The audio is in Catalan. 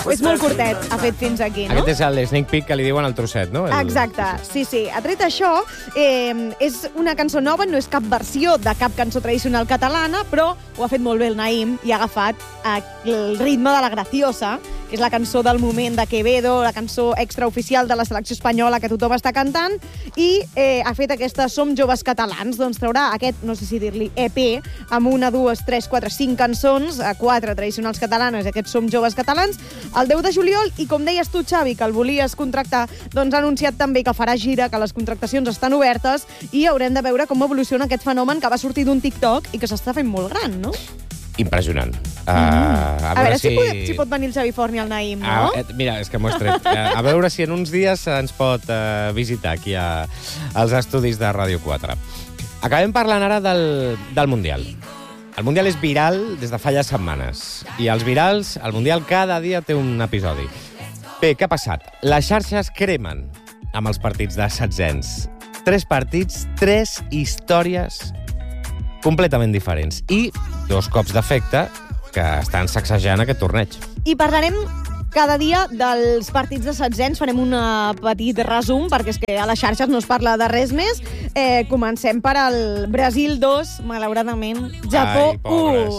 És molt curtet, ha fet fins aquí, no? Aquest és el sneak peek que li diuen al trosset, no? Exacte, sí. Ha tret això, és una cançó nova, no és cap versió de cap cançó tradicional catalana, però ho ha fet molt bé el Naim i ha agafat el ritme de la Graciosa, que és la cançó del moment de Quevedo, la cançó extraoficial de la selecció espanyola que tothom està cantant, i ha fet aquesta Som joves catalans, doncs traurà aquest, no sé si dir-li EP, amb 1, 2, 3, 4, 5 cançons, 4 tradicionals catalanes, aquests Som joves catalans, el 10 de juliol, i com deies tu, Xavi, que el volies contractar, doncs ha anunciat també que farà gira, que les contractacions estan obertes, i haurem de veure com evoluciona aquest fenomen que va sortir d'un TikTok i que s'està fent molt gran, no? Impressionant. A veure si pot venir el Xavi Forni al Naim, no? Mira, és que m'ho has tret. A veure si en uns dies ens pot visitar aquí als estudis de Ràdio 4. Acabem parlant ara del Mundial. El Mundial és viral des de fa ja setmanes. I els virals, el Mundial cada dia té un episodi. Bé, què ha passat? Les xarxes cremen amb els partits de setzents. 3 partits, 3 històries completament diferents. I 2 cops d'efecte que estan sacsejant aquest torneig. I parlarem cada dia dels partits de setzents, farem un petit resum, perquè és que a les xarxes no es parla de res més. Comencem per el Brasil 2, malauradament, Japó 1.